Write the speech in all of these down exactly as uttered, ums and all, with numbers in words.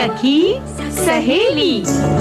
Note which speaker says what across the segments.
Speaker 1: सखी सहेली।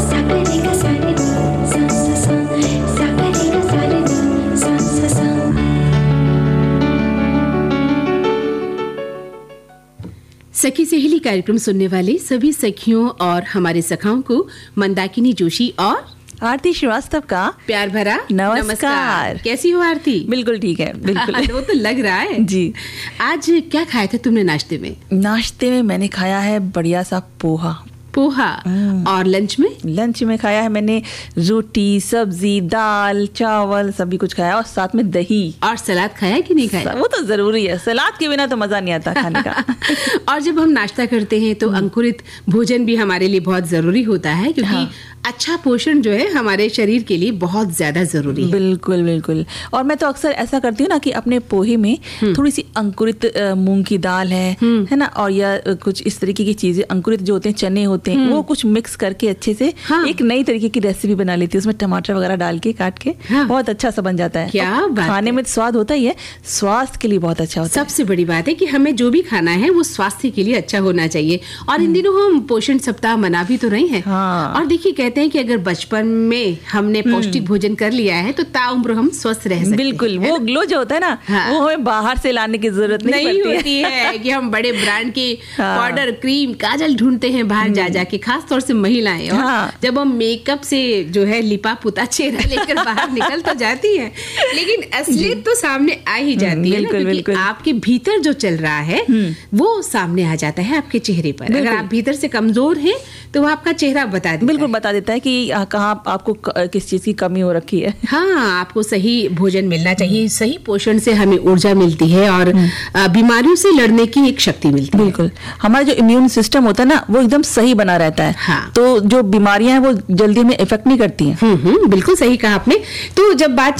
Speaker 1: सखी सहेली कार्यक्रम सुनने वाले सभी सखियों और हमारे सखाओं को मंदाकिनी जोशी और
Speaker 2: आरती श्रीवास्तव का
Speaker 1: प्यार भरा
Speaker 2: नमस्कार।
Speaker 1: नमस्कार। कैसी हो आरती?
Speaker 2: बिल्कुल ठीक है, बिल्कुल।
Speaker 1: वो तो लग रहा है
Speaker 2: जी।
Speaker 1: आज क्या खाया था तुमने नाश्ते में?
Speaker 2: नाश्ते में मैंने खाया है बढ़िया सा पोहा।
Speaker 1: पोहा। और लंच में?
Speaker 2: लंच में खाया है मैंने रोटी, सब्जी, दाल, चावल, सभी कुछ खाया और साथ में दही।
Speaker 1: और सलाद खाया कि नहीं खाया?
Speaker 2: वो तो जरूरी है, सलाद के बिना तो मजा नहीं आता खाने का।
Speaker 1: और जब हम नाश्ता करते हैं तो अंकुरित भोजन भी हमारे लिए बहुत जरूरी होता है, क्योंकि हाँ। अच्छा पोषण जो है हमारे शरीर के लिए बहुत ज्यादा जरूरी है।
Speaker 2: बिल्कुल बिल्कुल। और मैं तो अक्सर ऐसा करती हूँ ना कि अपने पोहे में थोड़ी सी अंकुरित मूंग की दाल है है ना, और या कुछ इस तरीके की चीजें, अंकुरित जो होते हैं चने होते हैं, वो कुछ मिक्स करके अच्छे से हाँ। एक नई तरीके की रेसिपी बना लेती हूँ, उसमें टमाटर वगैरह डाल के काट के हाँ। बहुत अच्छा सा बन जाता है।
Speaker 1: क्या बात
Speaker 2: खाने में स्वाद होता ही है, स्वास्थ्य के लिए बहुत अच्छा होता है।
Speaker 1: सबसे बड़ी बात है कि हमें जो भी खाना है वो स्वास्थ्य के लिए अच्छा होना चाहिए। और इन दिनों हम पोषण सप्ताह मना भी तो रहे हैं।
Speaker 2: हाँ।
Speaker 1: और देखिए, कहते हैं कि अगर बचपन में हमने पौष्टिक भोजन कर लिया है तो ताउम्र हम स्वस्थ रह सकते
Speaker 2: बिल्कुल
Speaker 1: हैं।
Speaker 2: वो ग्लो जो होता है ना हाँ। वो हमें बाहर से लाने की जरूरत नहीं,
Speaker 1: नहीं
Speaker 2: पड़ती
Speaker 1: होती है, है कि हम बड़े ब्रांड के
Speaker 2: हाँ।
Speaker 1: पाउडर, क्रीम, काजल ढूंढते हैं बाहर जा जाके, खास तौर से महिलाएं। और हाँ। जब हम मेकअप से जो है लिपा पुता चेहरा लेकर बाहर निकल तो जाती है, लेकिन असलियत तो सामने आ ही जाती है, क्योंकि आपके भीतर जो चल रहा है वो सामने आ जाता है आपके चेहरे पर। अगर आप भीतर से कमजोर हैं तो वो आपका चेहरा बता देता
Speaker 2: बिल्कुल है। बता देता है कि कहाँ आपको किस चीज की कमी हो रखी है।
Speaker 1: हाँ, आपको सही भोजन मिलना चाहिए, सही पोषण से हमें ऊर्जा मिलती है और बीमारियों से लड़ने की एक शक्ति मिलती है।
Speaker 2: बिल्कुल, हमारा जो इम्यून सिस्टम होता है ना वो एकदम सही बना रहता है।
Speaker 1: हाँ।
Speaker 2: तो जो बीमारियां हैं वो जल्दी में इफेक्ट नहीं करती हैं।
Speaker 1: हम्म हम्म बिल्कुल सही कहा आपने। तो जब बात